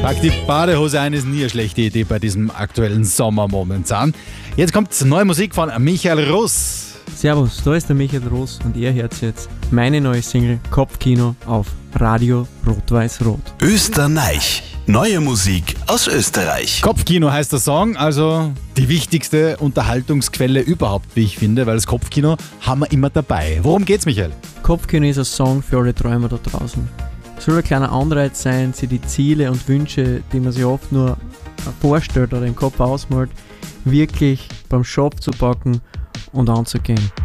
Pack die Badehose ein, ist nie eine schlechte Idee bei diesem aktuellen Sommer momentan. Jetzt kommt neue Musik von Michael Russ. Servus, da ist der Michael Russ und ihr hört jetzt meine neue Single Kopfkino auf Radio Rot-Weiß-Rot. Österreich. Neue Musik aus Österreich. Kopfkino heißt der Song, also die wichtigste Unterhaltungsquelle überhaupt, wie ich finde, weil das Kopfkino haben wir immer dabei. Worum geht's, Michael? Kopfkino ist ein Song für alle Träumer da draußen. Es soll ein kleiner Anreiz sein, sich die Ziele und Wünsche, die man sich oft nur vorstellt oder im Kopf ausmalt, wirklich beim Shop zu packen und anzugehen.